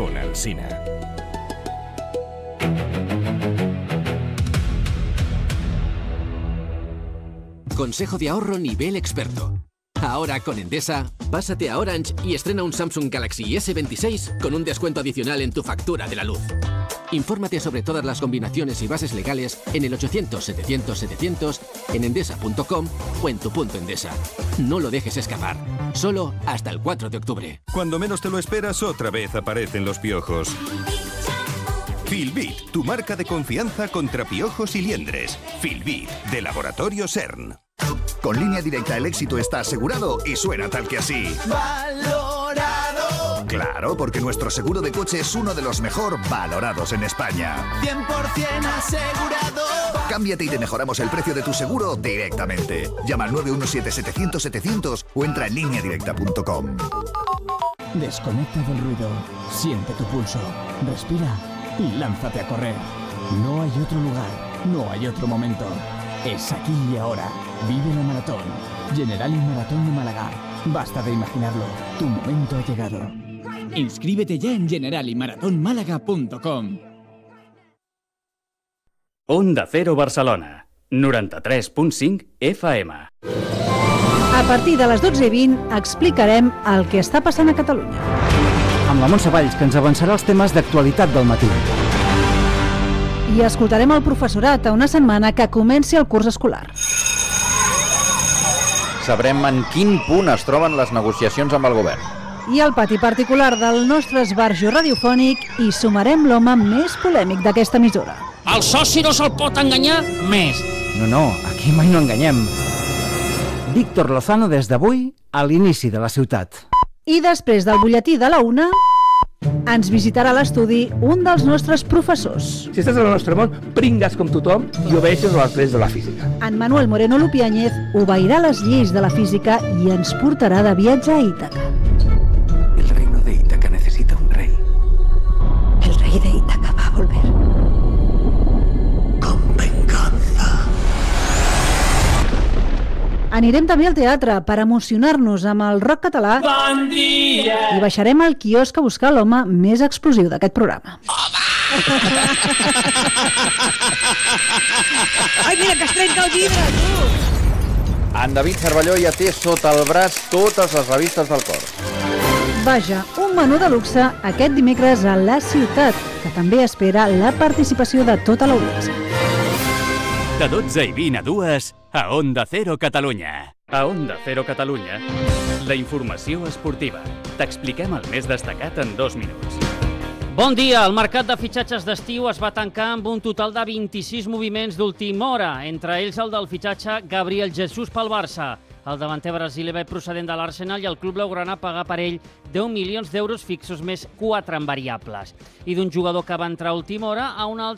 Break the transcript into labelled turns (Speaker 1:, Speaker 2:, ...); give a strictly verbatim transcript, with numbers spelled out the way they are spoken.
Speaker 1: con Alsina.
Speaker 2: Consejo de ahorro nivel experto. Ahora con Endesa, pásate a Orange y estrena un Samsung Galaxy ese veintiséis con un descuento adicional en tu factura de la luz. Infórmate sobre todas las combinaciones y bases legales en el ochocientos setecientos setecientos, en endesa punto com o en tu punto Endesa. No lo dejes escapar. Solo hasta el cuatro de octubre.
Speaker 3: Cuando menos te lo esperas, otra vez aparecen los piojos. Filbit, tu marca de confianza contra piojos y liendres. Filbit, de Laboratorio CERN.
Speaker 4: Con Línea Directa el éxito está asegurado y suena tal que así. ¡Valorado! Claro, porque nuestro seguro de coche es uno de los mejor valorados en España.
Speaker 5: cien por ciento asegurado.
Speaker 4: Cámbiate y te mejoramos el precio de tu seguro directamente. Llama al nueve uno siete setecientos setecientos o entra en línea directa punto com.
Speaker 6: Desconecta del ruido, siente tu pulso, respira y lánzate a correr. No hay otro lugar, no hay otro momento. Es aquí y ahora. Vive la maratón. Generali Maratón de Málaga. Basta de imaginarlo. Tu momento ha llegado.
Speaker 7: Inscríbete ya en generali maratón málaga punto com.
Speaker 8: Onda Cero Barcelona, noranta-tres punt cinc F M.
Speaker 9: A partir de les dotze i vint explicarem el que està passant a Catalunya.
Speaker 10: Amb la Montse Valls, que ens avançarà els temes d'actualitat del matí.
Speaker 9: I escoltarem el professorat a una setmana que comenci el curs escolar.
Speaker 11: Sabrem en quin punt es troben les negociacions amb el govern.
Speaker 9: I al pati particular del nostre esbarjo radiofònic hi sumarem l'home més polèmic d'aquesta emissora.
Speaker 12: El soci no se'l pot enganyar més.
Speaker 10: No, no, aquí mai no enganyem. Víctor Lozano des d'avui a l'inici de la ciutat.
Speaker 9: I després del butlletí de la una, ens visitarà a l'estudi un dels nostres professors.
Speaker 13: Si estàs al nostre món, pringues com tothom i obeixes les lleis de la física.
Speaker 9: En Manuel Moreno Lupiáñez obeirà les lleis de la física i ens portarà de viatge a Ítaca.
Speaker 14: El reino de Ítaca necesita un rey.
Speaker 9: El rey de Ítaca va a volver.
Speaker 14: Con venganza.
Speaker 9: Anirem també al teatre per emocionar-nos amb el rock català.
Speaker 12: Bon dia!
Speaker 9: I baixarem al quiosc a buscar l'home més explosiu d'aquest programa.
Speaker 15: Ai, mira, que es trenca el vidre, tu!
Speaker 11: En David Cervelló ja té sota el braç totes les revistes del cor.
Speaker 9: Vaja, un menú de luxe aquest dimecres a la ciutat, que també espera la participació de tota l'audiència.
Speaker 8: De dotze i vint a dues, a Onda Cero Catalunya. A Onda Cero Catalunya, la informació esportiva. T'expliquem el més destacat en dos minuts.
Speaker 16: Bon dia. El mercat de fitxatges d'estiu es va tancar amb un total de vint-i-sis moviments d'última hora, entre ells el del fitxatge Gabriel Jesús pel Barça. El davanter brasiler ve procedent de l'Arsenal i el club blaugrana paga per ell deu milions d'euros fixos més quatre en variables. I d'un jugador que va entrar a última hora a un,